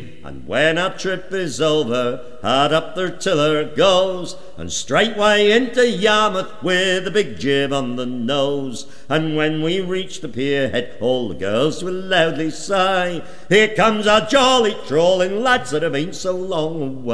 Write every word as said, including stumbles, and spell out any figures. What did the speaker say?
sea. And when our trip is over, hard up their tiller goes, and straightway into Yarmouth with a big jib on the nose. And when we reach the pier head, all the girls will loudly sigh, here comes our jolly trawling lads that have been so long away.